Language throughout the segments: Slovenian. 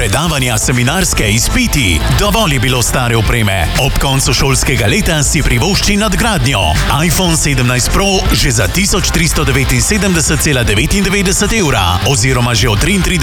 predavanja, seminarske, izpiti. Dovolj je bilo stare opreme. Ob koncu šolskega leta si privošči nadgradnjo. iPhone 17 Pro že za 1379,99 evra oziroma že od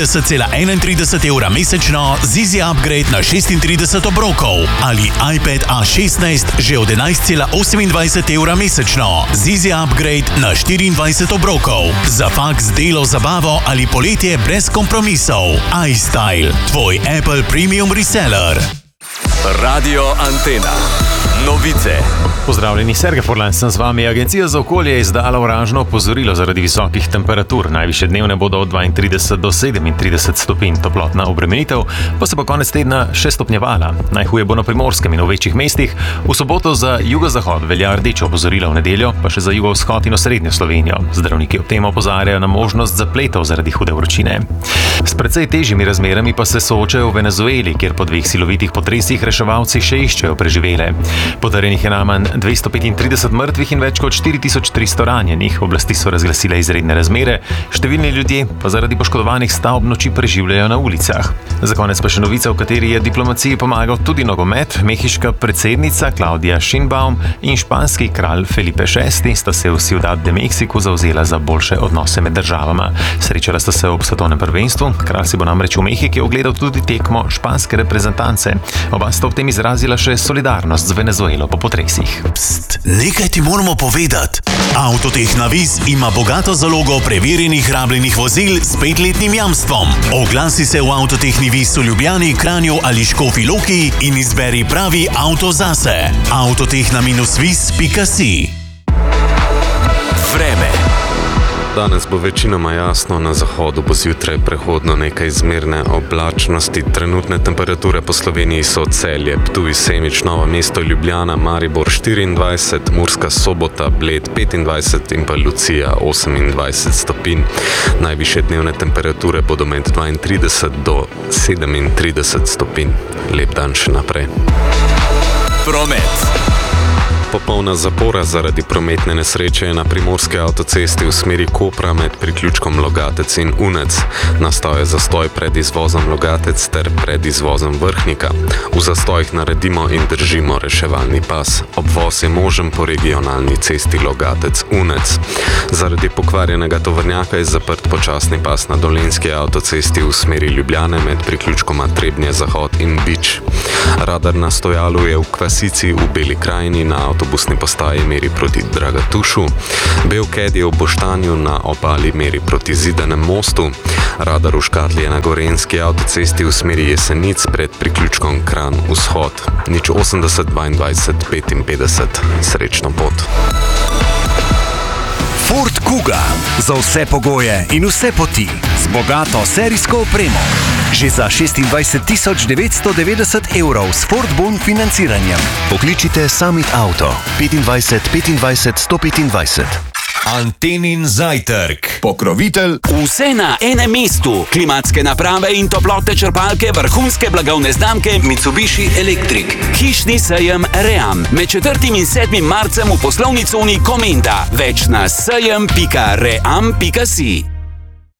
33,31 evra mesečno z Easy Upgrade na 36 obrokov ali iPad A16 že od 11,28 evra mesečno z Easy Upgrade na 24 obrokov. Za faks, delo, zabavo ali poletje brez kompromisov. iStyle, tvoj Apple Premium Reseller. Radio Antena. Novice. Pozdravljeni, Sergej Furlan sem z vami. Agencija za okolje je izdala oranžno opozorilo zaradi visokih temperatur. Najvišje dnevne bodo od 32 do 37 stopinj. Toplotna obremenitev pa se bo konec tedna še stopnjevala. Najhuje bo na Primorskem in v večjih mestih. V soboto za jugozahod velja rdeče opozorilo, v nedeljo pa še za jugovzhod in osrednjo Slovenijo. Zdravniki ob tem opozarjajo na možnost zapletov zaradi hude vročine. S precej težjimi razmerami pa se soočajo v Venezueli, kjer po dveh silovitih potresih reševalci še iščejo preživele. Potrjenih je najmanj 235 mrtvih in več kot 4300 ranjenih. Oblasti so razglasile izredne razmere, številni ljudje pa zaradi poškodovanih stavb noči preživljajo na ulicah. Za konec pa še novica, v kateri je diplomaciji pomagal tudi nogomet. Mehiška predsednica Claudia Sheinbaum in španski kralj Felipe VI sta se v Ciudad de México zavzela za boljše odnose med državama. Srečala sta se ob svetovnem prvenstvu, kralj si bo namreč v Mehiki ogledal tudi tekmo španske reprezentance. Oba sta ob tem izrazila še solidarnost z Venezuelo po potresih. Pst, nekaj ti moramo povedati. Avtotehna Vis ima bogato zalogo preverjenih rabljenih vozil s 5-letnim jamstvom. Oglasi se v Avtotehni Vis v Ljubljani, Kranju ali Škofji Loki in izberi pravi avto zase. Avtotehna-vis.si. Vreme. Danes bo večinoma jasno, na zahodu bo zjutraj prehodno nekaj zmerne oblačnosti. Trenutne temperature po Sloveniji so Celje, Ptuj, Semič, Novo mesto, Ljubljana, Maribor 24, Murska Sobota, Bled 25 in pa Lucija 28 stopinj. Najvišje dnevne temperature bodo med 32 do 37 stopinj. Lep dan še naprej. Promet. Popolna zapora zaradi prometne nesreče je na primorski avtocesti v smeri Kopra med priključkom Logatec in Unec. Nastal je zastoj pred izvozom Logatec ter pred izvozom Vrhnika. V zastojih naredimo in držimo reševalni pas. Obvoz je možen po regionalni cesti Logatec-Unec. Zaradi pokvarjenega tovornjaka je zaprt počasni pas na Dolenjski avtocesti v smeri Ljubljane med priključkoma Trebnje-Zahod in Bič. Radar na stojalu je v Kvasici v Beli krajini na avtobusni postaji meri proti Dragatušu, Belked je v Boštanju na obali meri proti Zidanem mostu, radar v Škatli je na Gorenjski avtocesti v smeri Jesenic pred priključkom Kranj vzhod. 080 22 55. Srečno pot. Ford Kuga. Za vse pogoje in vse poti. Z bogato serijsko opremo. Že za 26 990 evrov s Ford Bon financiranjem. Pokličite Summit Auto 25 25 125. Antenin zajtrk. Pokrovitelj. Vse na enem mestu. Klimatske naprave in toplotne črpalke vrhunske blagovne znamke Mitsubishi Electric. Hišni sejem Ream. Med 4. in 7. marcem v poslovni coni Komenda. Več na sejem.ream.si.